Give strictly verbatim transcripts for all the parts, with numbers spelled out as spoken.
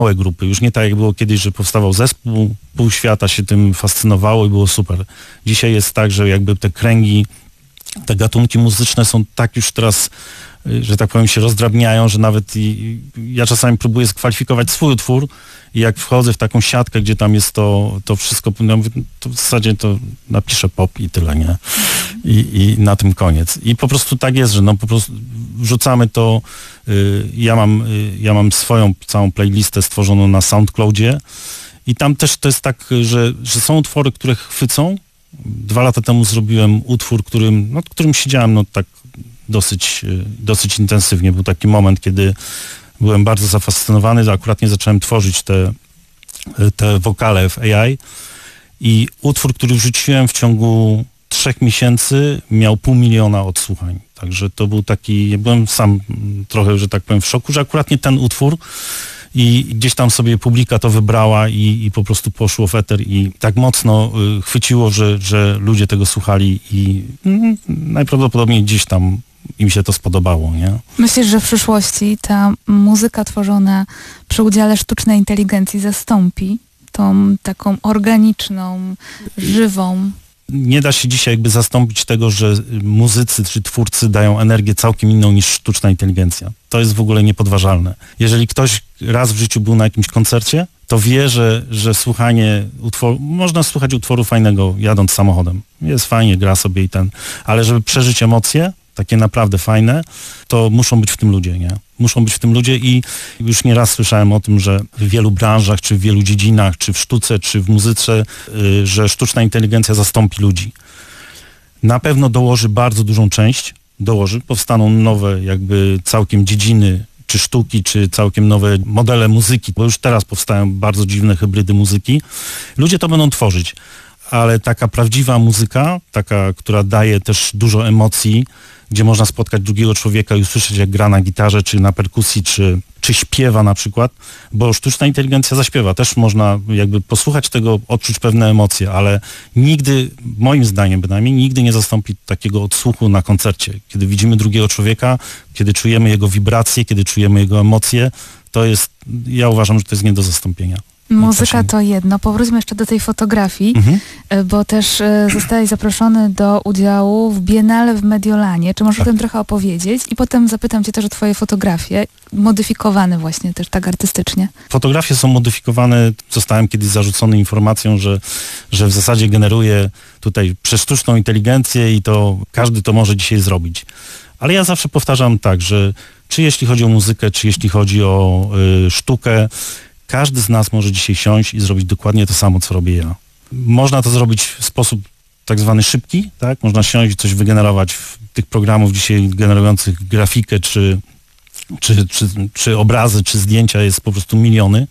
małe grupy. Już nie tak jak było kiedyś, że powstawał zespół, pół świata się tym fascynowało i było super. Dzisiaj jest tak, że jakby te kręgi, te gatunki muzyczne są tak już teraz, że tak powiem, się rozdrabniają, że nawet i, ja czasami próbuję skwalifikować swój utwór i jak wchodzę w taką siatkę, gdzie tam jest to, to wszystko, no, to w zasadzie to napiszę pop i tyle, nie? I, i na tym koniec. I po prostu tak jest, że no po prostu wrzucamy to, y, ja mam, y, ja mam swoją całą playlistę stworzoną na SoundCloudzie i tam też to jest tak, że, że są utwory, które chwycą. Dwa lata temu zrobiłem utwór, którym, nad którym siedziałem no tak dosyć, dosyć intensywnie. Był taki moment, kiedy byłem bardzo zafascynowany, akurat nie zacząłem tworzyć te, te wokale w A I i utwór, który wrzuciłem w ciągu trzech miesięcy miał pół miliona odsłuchań. Także to był taki, ja byłem sam trochę, że tak powiem, w szoku, że akurat nie ten utwór i gdzieś tam sobie publika to wybrała i, i po prostu poszło w eter i tak mocno y, chwyciło, że, że ludzie tego słuchali i y, najprawdopodobniej gdzieś tam im się to spodobało, nie? Myślisz, że w przyszłości ta muzyka tworzona przy udziale sztucznej inteligencji zastąpi tą taką organiczną, żywą? Nie da się dzisiaj jakby zastąpić tego, że muzycy czy twórcy dają energię całkiem inną niż sztuczna inteligencja. To jest w ogóle niepodważalne. Jeżeli ktoś raz w życiu był na jakimś koncercie, to wie, że, że słuchanie utworu, można słuchać utworu fajnego jadąc samochodem. Jest fajnie, gra sobie i ten, ale żeby przeżyć emocje, takie naprawdę fajne, to muszą być w tym ludzie, nie? Muszą być w tym ludzie i już nieraz słyszałem o tym, że w wielu branżach, czy w wielu dziedzinach, czy w sztuce, czy w muzyce, yy, że sztuczna inteligencja zastąpi ludzi. Na pewno dołoży bardzo dużą część, dołoży, powstaną nowe jakby całkiem dziedziny, czy sztuki, czy całkiem nowe modele muzyki, bo już teraz powstają bardzo dziwne hybrydy muzyki. Ludzie to będą tworzyć, ale taka prawdziwa muzyka, taka, która daje też dużo emocji, gdzie można spotkać drugiego człowieka i usłyszeć, jak gra na gitarze, czy na perkusji, czy, czy śpiewa na przykład, bo sztuczna inteligencja zaśpiewa. Też można jakby posłuchać tego, odczuć pewne emocje, ale nigdy, moim zdaniem bynajmniej, nigdy nie zastąpi takiego odsłuchu na koncercie. Kiedy widzimy drugiego człowieka, kiedy czujemy jego wibracje, kiedy czujemy jego emocje, to jest, ja uważam, że to jest nie do zastąpienia. Muzyka to jedno. Powróćmy jeszcze do tej fotografii, mhm. bo też zostałeś zaproszony do udziału w Biennale w Mediolanie. Czy możesz tak. o tym trochę opowiedzieć? I potem zapytam cię też o twoje fotografie, modyfikowane właśnie też tak artystycznie. Fotografie są modyfikowane. Zostałem kiedyś zarzucony informacją, że, że w zasadzie generuję tutaj przez sztuczną inteligencję i to każdy to może dzisiaj zrobić. Ale ja zawsze powtarzam tak, że czy jeśli chodzi o muzykę, czy jeśli chodzi o y, sztukę, każdy z nas może dzisiaj siąść i zrobić dokładnie to samo, co robię ja. Można to zrobić w sposób tak zwany szybki, tak? Można siąść i coś wygenerować w tych programów dzisiaj generujących grafikę, czy, czy, czy, czy obrazy, czy zdjęcia jest po prostu miliony,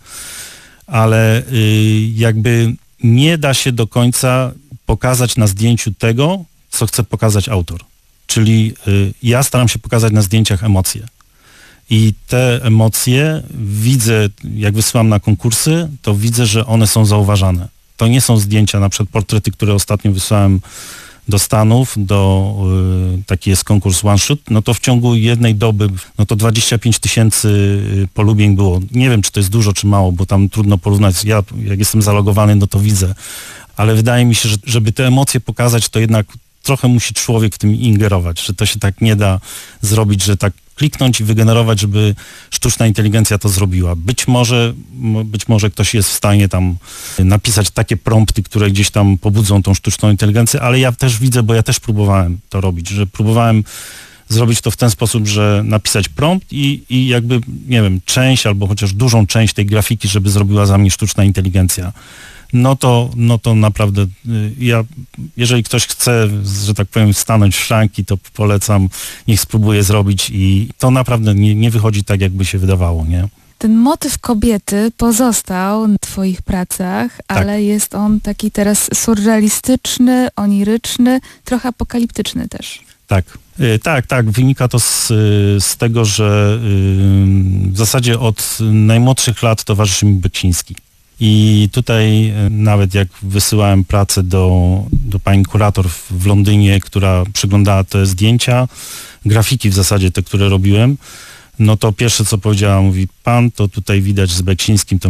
ale y, jakby nie da się do końca pokazać na zdjęciu tego, co chce pokazać autor. Czyli y, ja staram się pokazać na zdjęciach emocje. I te emocje widzę, jak wysyłam na konkursy, to widzę, że one są zauważane. To nie są zdjęcia, na przykład portrety, które ostatnio wysłałem do Stanów, do, y, taki jest konkurs One Shoot, no to w ciągu jednej doby, no to dwadzieścia pięć tysięcy polubień było. Nie wiem, czy to jest dużo, czy mało, bo tam trudno porównać. Ja, jak jestem zalogowany, no to widzę. Ale wydaje mi się, że żeby te emocje pokazać, to jednak trochę musi człowiek w tym ingerować, że to się tak nie da zrobić, że tak kliknąć i wygenerować, żeby sztuczna inteligencja to zrobiła. Być może, być może ktoś jest w stanie tam napisać takie prompty, które gdzieś tam pobudzą tą sztuczną inteligencję, ale ja też widzę, bo ja też próbowałem to robić, że próbowałem zrobić to w ten sposób, że napisać prompt i, i jakby, nie wiem, część albo chociaż dużą część tej grafiki, żeby zrobiła za mnie sztuczna inteligencja. No to, no to naprawdę ja, jeżeli ktoś chce, że tak powiem, stanąć w szranki, to polecam, niech spróbuje zrobić i to naprawdę nie, nie wychodzi tak, jakby się wydawało, nie? Ten motyw kobiety pozostał w twoich pracach, tak. ale jest on taki teraz surrealistyczny, oniryczny, trochę apokaliptyczny też. Tak. Tak, tak. Wynika to z, z tego, że w zasadzie od najmłodszych lat towarzyszy mi Beksiński. I tutaj nawet jak wysyłałem pracę do, do pani kurator w Londynie, która przeglądała te zdjęcia, grafiki w zasadzie te, które robiłem, no to pierwsze co powiedziała, mówi, pan to tutaj widać z Beksińskim, to